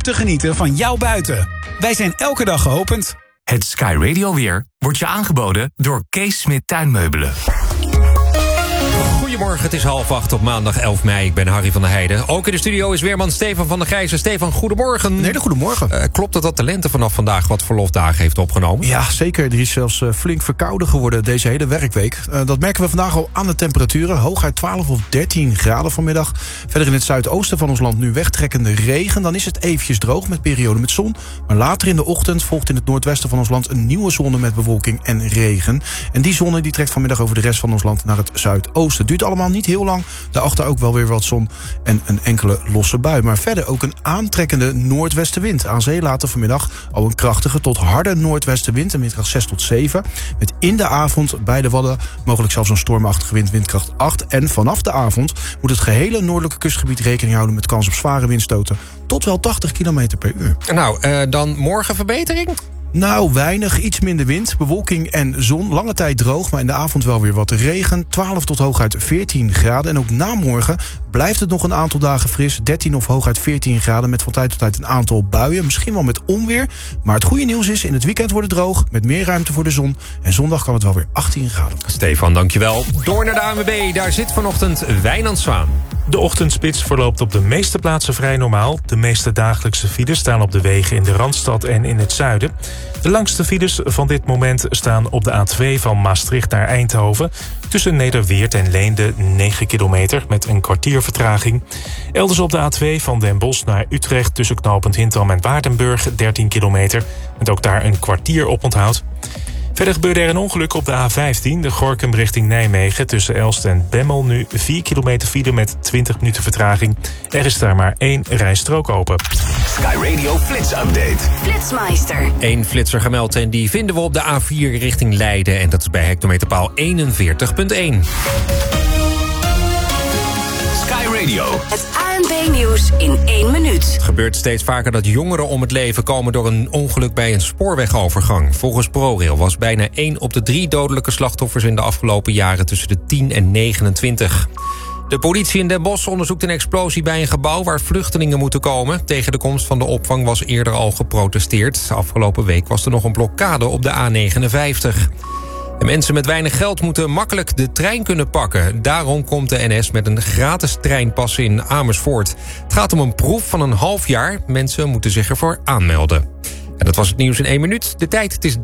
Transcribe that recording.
volop te genieten van jouw buiten. Wij zijn elke dag geopend. Het Sky Radio weer wordt je aangeboden door Kees Smit Tuinmeubelen. Goedemorgen, het is 7:30 op maandag 11 mei. Ik ben Harry van der Heijden. Ook in de studio is weerman Stefan van der Gijzen. Stefan, goedemorgen. Nee, goedemorgen. Klopt het dat de lente vanaf vandaag wat verlofdagen heeft opgenomen? Ja, zeker. Er is zelfs flink verkouden geworden deze hele werkweek. Dat merken we vandaag al aan de temperaturen. Hooguit 12 of 13 graden vanmiddag. Verder in het zuidoosten van ons land nu wegtrekkende regen. Dan is het eventjes droog met perioden met zon. Maar later in de ochtend volgt in het noordwesten van ons land een nieuwe zone met bewolking en regen. En die zone die trekt vanmiddag over de rest van ons land naar het zuidoosten. Het duurt allemaal niet heel lang. Daarachter ook wel weer wat zon en een enkele losse bui. Maar verder ook een aantrekkende noordwestenwind. Aan zee later vanmiddag al een krachtige tot harde noordwestenwind. Een windkracht 6 tot 7. Met in de avond bij de Wadden mogelijk zelfs een stormachtige wind, windkracht 8. En vanaf de avond moet het gehele noordelijke kustgebied rekening houden met kans op zware windstoten tot wel 80 km per uur. Nou, dan morgen verbetering? Nou, weinig, iets minder wind, bewolking en zon. Lange tijd droog, maar in de avond wel weer wat regen. 12 tot hooguit 14 graden. En ook na morgen blijft het nog een aantal dagen fris. 13 of hooguit 14 graden met van tijd tot tijd een aantal buien. Misschien wel met onweer. Maar het goede nieuws is, in het weekend wordt het droog. Met meer ruimte voor de zon. En zondag kan het wel weer 18 graden. Stefan, dankjewel. Door naar de ANWB. Daar zit vanochtend Wijnand Zwaan. De ochtendspits verloopt op de meeste plaatsen vrij normaal. De meeste dagelijkse files staan op de wegen in de Randstad en in het zuiden. De langste files van dit moment staan op de A2 van Maastricht naar Eindhoven. Tussen Nederweert en Leende 9 kilometer met een kwartier vertraging. Elders op de A2 van Den Bosch naar Utrecht tussen knooppunt Hintham en Waardenburg 13 kilometer. Met ook daar een kwartier op onthoud. Verder gebeurde er een ongeluk op de A15, de Gorinchem richting Nijmegen. Tussen Elst en Bemmel nu 4 kilometer file met 20 minuten vertraging. Er is daar maar 1 rijstrook open. Sky Radio Flitsupdate. Flitsmeister. 1 flitser gemeld en die vinden we op de A4 richting Leiden. En dat is bij hectometerpaal 41.1. Sky Radio. Het ANP-nieuws in 1 minuut. Het gebeurt steeds vaker dat jongeren om het leven komen door een ongeluk bij een spoorwegovergang. Volgens ProRail was bijna 1 op de 3 dodelijke slachtoffers in de afgelopen jaren tussen de 10 en 29. De politie in Den Bosch onderzoekt een explosie bij een gebouw waar vluchtelingen moeten komen. Tegen de komst van de opvang was eerder al geprotesteerd. Afgelopen week was er nog een blokkade op de A59. En mensen met weinig geld moeten makkelijk de trein kunnen pakken. Daarom komt de NS met een gratis treinpas in Amersfoort. Het gaat om een proef van een half jaar. Mensen moeten zich ervoor aanmelden. En dat was het nieuws in 1 minuut. De tijd, het is